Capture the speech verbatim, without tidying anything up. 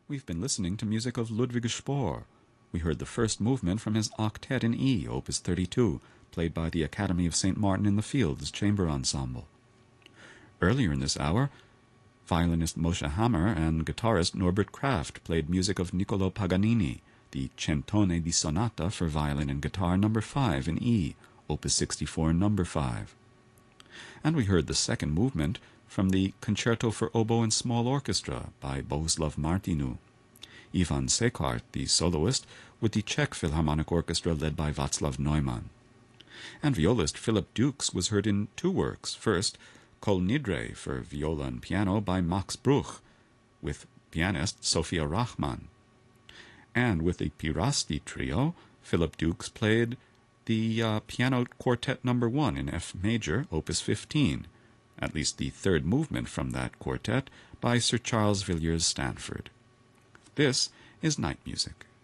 We've been listening to music of Ludwig Spohr. We heard the first movement from his Octet in E, Opus thirty-two, played by the Academy of Saint Martin in the Fields Chamber Ensemble. Earlier in this hour, violinist Moshe Hammer and guitarist Norbert Kraft played music of Niccolò Paganini, the Centone di Sonata for violin and guitar number five in E, Opus sixty-four number five. And we heard the second movement from the Concerto for Oboe and Small Orchestra by Bohuslav Martinu. Ivan Sekart, the soloist, with the Czech Philharmonic Orchestra led by Václav Neumann. And violist Philip Dukes was heard in two works. First, Kol Nidre for viola and piano by Max Bruch, with pianist Sofia Rachman. And with the Pirasti Trio, Philip Dukes played the uh, Piano Quartet number one in F major, Opus fifteen, at least the third movement from that quartet, by Sir Charles Villiers Stanford. This is Night Music.